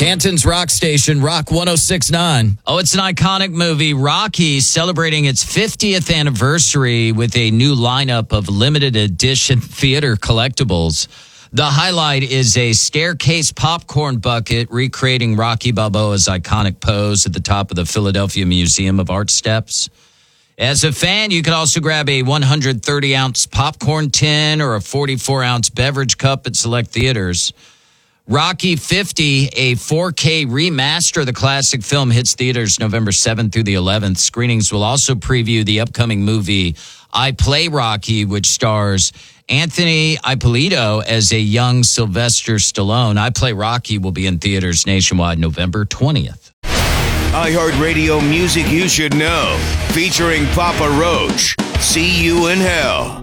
Canton's Rock Station, Rock 106.9. Oh, it's an iconic movie. Rocky celebrating its 50th anniversary with a new lineup of limited edition theater collectibles. The highlight is a staircase popcorn bucket recreating Rocky Balboa's iconic pose at the top of the Philadelphia Museum of Art steps. As a fan, you can also grab a 130-ounce popcorn tin or a 44-ounce beverage cup at select theaters. Rocky 50, a 4K remaster of the classic film, hits theaters November 7th through the 11th. Screenings will also preview the upcoming movie I Play Rocky, which stars Anthony Ippolito as a young Sylvester Stallone. I Play Rocky will be in theaters nationwide November 20th. iHeartRadio music you should know, featuring Papa Roach. See You in Hell.